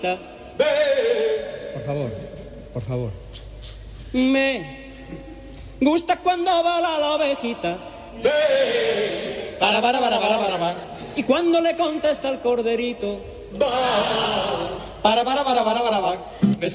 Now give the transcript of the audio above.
Por favor, por favor. Me gusta cuando bala la ovejita. Para. Y cuando le contesta el corderito. Para.